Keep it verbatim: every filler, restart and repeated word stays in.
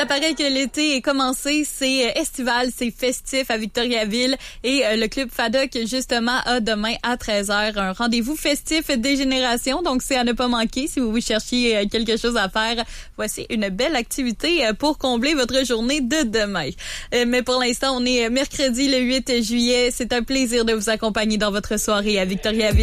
ça paraît que l'été est commencé, c'est estival, c'est festif à Victoriaville et euh, le club Faddock justement a demain à treize heures un rendez-vous festif des générations, donc c'est à ne pas manquer si vous cherchiez euh, quelque chose à faire. Voici une belle activité euh, pour combler votre journée de demain. Euh, mais pour l'instant, on est mercredi le huit juillet. C'est un plaisir de vous accompagner dans votre soirée à Victoriaville.